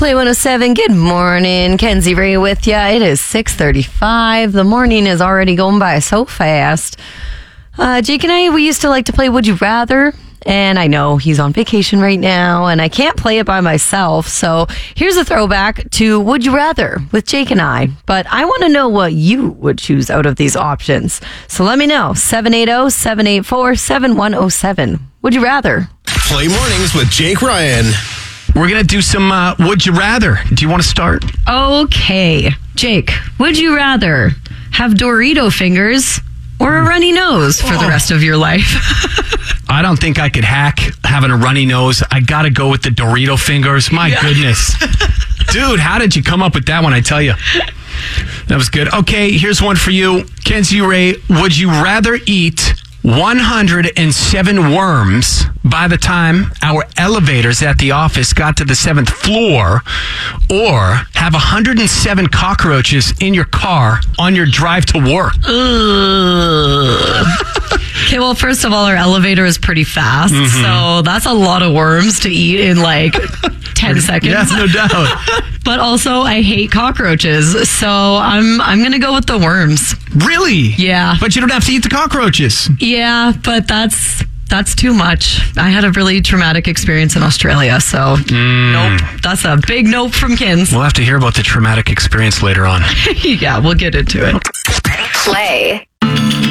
Play 107. Good morning. Kenzie Ray with you. It is 6:35. The morning is already going by so fast. Jake and I, we used to like to play Would You Rather? And I know he's on vacation right now, and I can't play it by myself. So here's a throwback to Would You Rather with Jake and I. But I want to know what you would choose out of these options. So let me know. 780-784-7107. Would you rather? Play mornings with Jake Ryan. We're going to do some Would You Rather. Do you want to start? Okay. Jake, would you rather have Dorito fingers or a runny nose for the rest of your life? I don't think I could hack having a runny nose. I got to go with the Dorito fingers. My goodness. Dude, how did you come up with that one? I tell you. That was good. Okay, here's one for you. Kenzie Ray, would you rather eat 107 worms by the time our elevators at the office got to the 7th floor, or have 107 cockroaches in your car on your drive to work? Okay, well, first of all, our elevator is pretty fast, so that's a lot of worms to eat in like 10 seconds. Yeah, no doubt. But also, I hate cockroaches, so I'm going to go with the worms. Really? Yeah. But you don't have to eat the cockroaches. Yeah, but that's too much. I had a really traumatic experience in Australia, so nope. That's a big nope from Kins. We'll have to hear about the traumatic experience later on. Yeah, we'll get into it. Play.